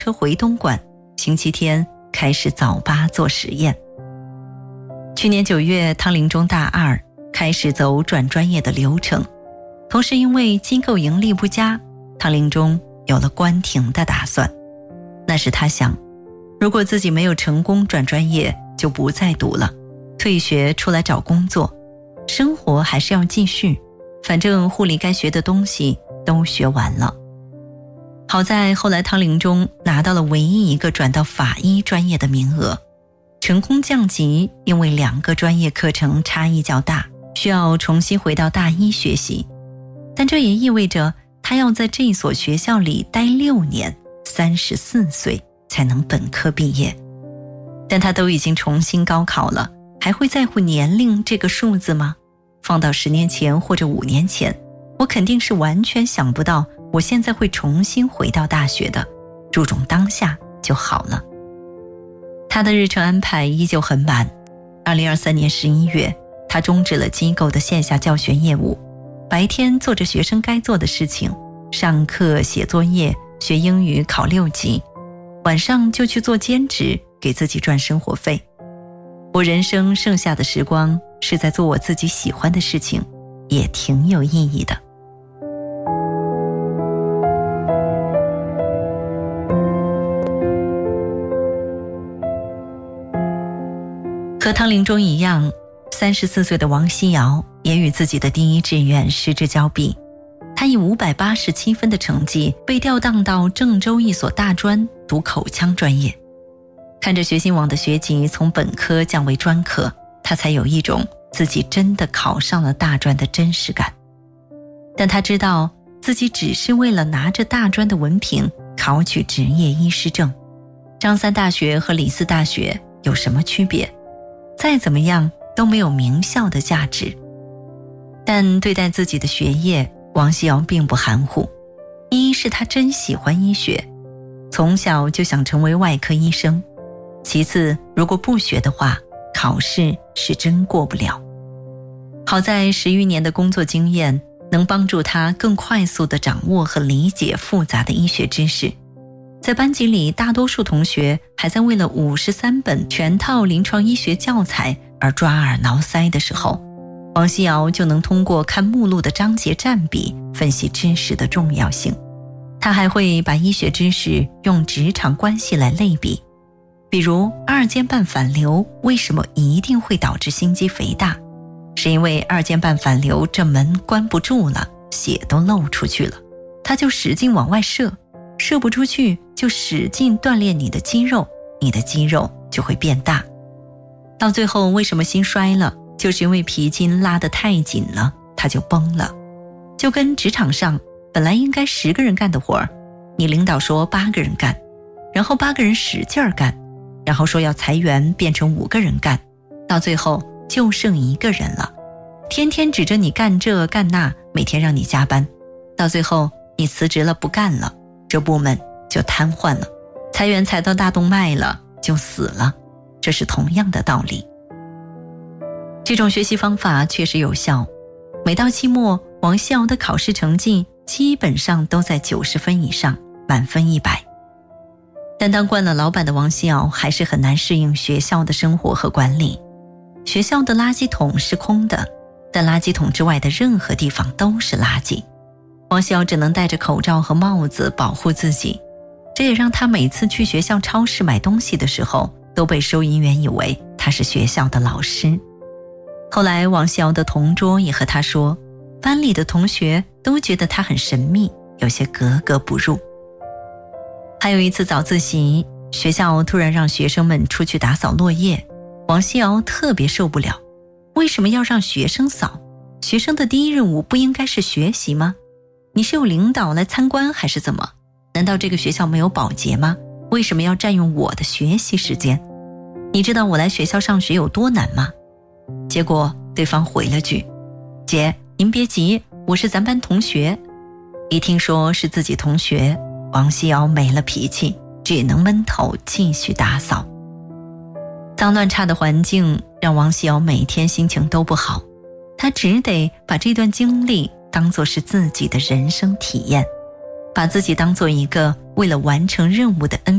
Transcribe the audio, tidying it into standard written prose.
车回东莞，星期天开始早八做实验。去年9月，汤林中大2开始走转专业的流程，同时因为机构盈利不佳，汤林中有了关停的打算。那时他想，如果自己没有成功转专业，就不再读了，退学出来找工作，生活还是要继续，反正护理该学的东西都学完了。好在后来汤林中拿到了唯一一个转到法医专业的名额，成功降级，因为2个专业课程差异较大，需要重新回到大一学习，但这也意味着他要在这所学校里待6年，34岁才能本科毕业。但他都已经重新高考了，还会在乎年龄这个数字吗？放到10年前或者5年前，我肯定是完全想不到我现在会重新回到大学的，注重当下就好了。他的日程安排依旧很满。2023年11月，他终止了机构的线下教学业务，白天做着学生该做的事情，上课、写作业、学英语、考6级，晚上就去做兼职，给自己赚生活费。我人生剩下的时光是在做我自己喜欢的事情，也挺有意义的。和汤林中一样，34岁的王希瑶也与自己的第一志愿失之交臂。他以587分的成绩被调档到郑州一所大专读口腔专业。看着学信网的学籍从本科降为专科，他才有一种自己真的考上了大专的真实感。但他知道自己只是为了拿着大专的文凭考取执业医师证。张三大学和李四大学有什么区别？再怎么样都没有名校的价值。但对待自己的学业，王希瑶并不含糊。一是他真喜欢医学，从小就想成为外科医生。其次，如果不学的话，考试是真过不了。好在10余年的工作经验能帮助他更快速地掌握和理解复杂的医学知识。在班级里，大多数同学还在为了53本全套临床医学教材而抓耳挠腮的时候，王希瑶就能通过看目录的章节占比分析知识的重要性。他还会把医学知识用职场关系来类比，比如二尖瓣反流为什么一定会导致心肌肥大，是因为二尖瓣反流这门关不住了，血都漏出去了，他就使劲往外射，射不出去就使劲锻炼你的肌肉，你的肌肉就会变大。到最后为什么心衰了，就是因为皮筋拉得太紧了，它就崩了。就跟职场上本来应该10个人干的活儿，你领导说8个人干，然后8个人使劲儿干，然后说要裁员变成5个人干，到最后就剩1个人了，天天指着你干这干那，每天让你加班，到最后你辞职了不干了，这部门就瘫痪了，裁员裁到大动脉了就死了，这是同样的道理。这种学习方法确实有效，每到期末，王希瑶的考试成绩基本上都在90分以上，满分100。但当惯了老板的王希瑶还是很难适应学校的生活和管理。学校的垃圾桶是空的，但垃圾桶之外的任何地方都是垃圾。王希瑶只能戴着口罩和帽子保护自己，这也让他每次去学校超市买东西的时候，都被收银员以为他是学校的老师。后来王希瑶的同桌也和他说，班里的同学都觉得他很神秘，有些格格不入。还有一次早自习，学校突然让学生们出去打扫落叶，王希瑶特别受不了，为什么要让学生扫？学生的第一任务不应该是学习吗？你是有领导来参观还是怎么？难道这个学校没有保洁吗？为什么要占用我的学习时间？你知道我来学校上学有多难吗？结果对方回了句，姐，您别急，我是咱班同学。一听说是自己同学，王希瑶没了脾气，只能闷头继续打扫。脏乱差的环境让王希瑶每天心情都不好，她只得把这段经历当作是自己的人生体验，把自己当作一个为了完成任务的